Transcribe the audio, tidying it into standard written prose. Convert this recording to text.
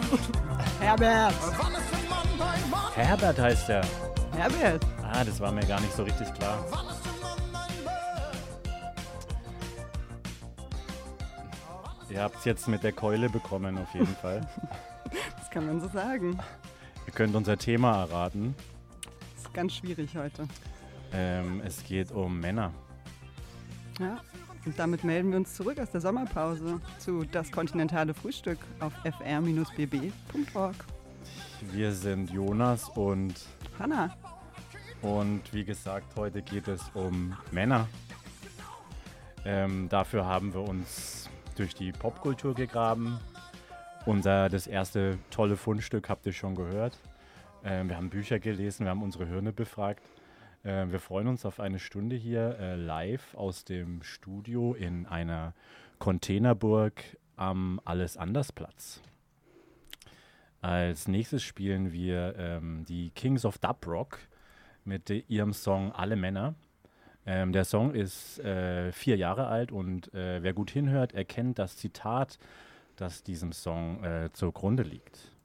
Herbert. Herbert heißt er. Herbert. Ah, das war mir gar nicht so richtig klar. Ihr habt es jetzt mit der Keule bekommen, auf jeden Fall. Das kann man so sagen. Ihr könnt unser Thema erraten. Das ist ganz schwierig heute. Es geht um Männer. Ja. Und damit melden wir uns zurück aus der Sommerpause zu Das kontinentale Frühstück auf fr-bb.org. Wir sind Jonas und Hanna. Und wie gesagt, heute geht es um Männer. Dafür haben wir uns durch die Popkultur gegraben. Das erste tolle Fundstück habt ihr schon gehört. Wir haben Bücher gelesen, wir haben unsere Hirne befragt. Wir freuen uns auf eine Stunde hier live aus dem Studio in einer Containerburg am Alles-Anders-Platz. Als nächstes spielen wir die Kings of Dub Rock mit ihrem Song Alle Männer. Der Song ist 4 Jahre alt und wer gut hinhört, erkennt das Zitat, das diesem Song zugrunde liegt.